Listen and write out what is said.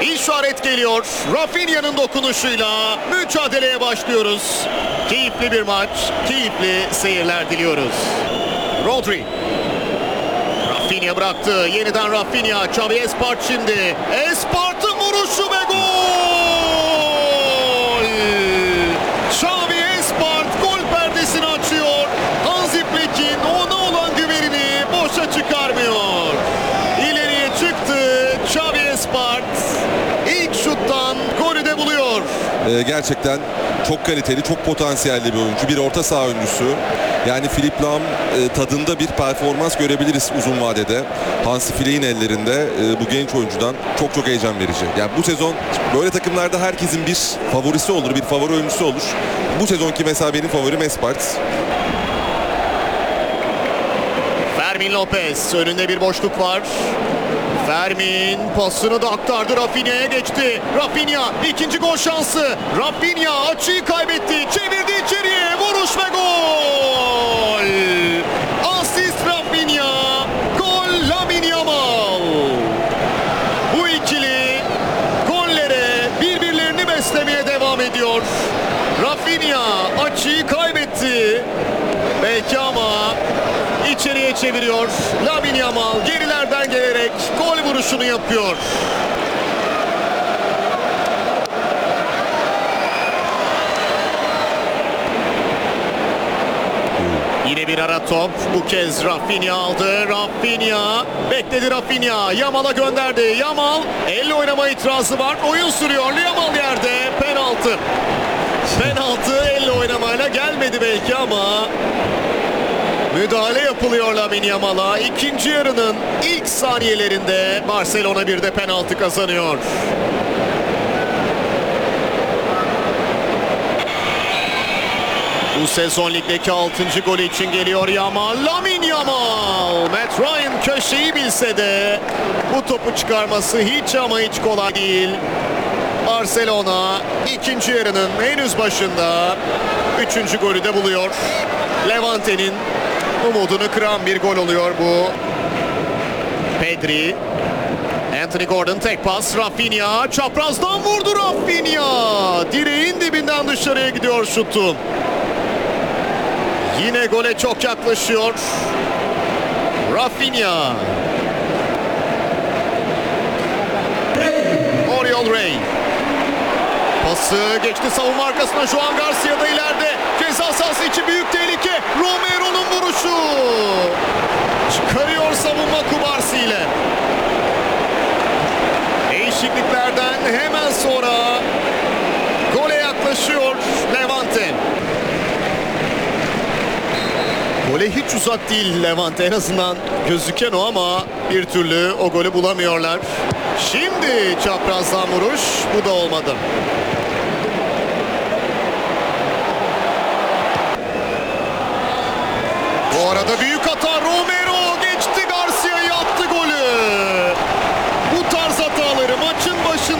İşaret geliyor. Rafinha'nın dokunuşuyla mücadeleye başlıyoruz. Keyifli bir maç, keyifli seyirler diliyoruz. Rodri. Rafinha bıraktı. Yeniden Rafinha. Xavi Espart şimdi. Espart'ın vuruşu ve gol! Xavi Espart gol perdesini açıyor. Hansi Flick'in ona olan güvenini boşa çıkarmıyor. İleriye çıktı. Xavi Espart ilk şuttan golü de buluyor. Gerçekten çok kaliteli, çok potansiyelli bir oyuncu. Bir orta saha oyuncusu. Yani Philipp Lahm tadında bir performans görebiliriz uzun vadede. Hansi Flick'in ellerinde bu genç oyuncudan çok heyecan verici. Yani bu sezon böyle takımlarda herkesin bir favorisi olur, bir favori oyuncusu olur. Bu sezonki mesela benim favorim Espart. Fermin Lopez, önünde bir boşluk var. Fermin pasını da aktardı, Rafinha'ya geçti. Rafinha ikinci gol şansı. Rafinha açıyı kaybetti. Çevirdi içeriye. Vuruş ve gol. Asist Rafinha. Gol Lamine Yamal. Bu ikili gollere birbirlerini beslemeye devam ediyor. Rafinha açıyı kaybetti. Belki ama içeriye çeviriyor. Lamine Yamal gerilerden gelerek gol vuruşunu yapıyor. Yine bir ara top. Bu kez Rafinha aldı. Rafinha bekledi Rafinha. Yamal'a gönderdi. Yamal elle oynama itirazı var. Oyun sürüyor. Yamal yerde. Penaltı. Penaltı elle oynamayla gelmedi belki ama müdahale yapılıyor Lamine Yamal'a. İkinci yarının ilk saniyelerinde Barcelona bir de penaltı kazanıyor. Bu sezon ligdeki 6. golü için geliyor Yamal. Lamine Yamal. Matt Ryan köşeyi bilse de bu topu çıkarması hiç ama hiç kolay değil. Barcelona ikinci yarının henüz başında 3. golü de buluyor. Levante'nin umudunu kıran bir gol oluyor bu. Pedri. Anthony Gordon tek pas. Rafinha çaprazdan vurdu Rafinha. Direğin dibinden dışarıya gidiyor şutu. Yine gole çok yaklaşıyor. Rafinha. Oriol Rey. Pası geçti savunma arkasına. Juan Garcia da ileride. Ceza sahası için büyük tehlike. Romero'nun vuruşu. Çıkarıyor savunma Kubarsi ile. Değişikliklerden hemen sonra gole yaklaşıyor Levante. Gole hiç uzak değil Levante, en azından gözüken o ama bir türlü o golü bulamıyorlar. Şimdi çaprazdan vuruş, bu da olmadı. Bu arada büyük hata Romero.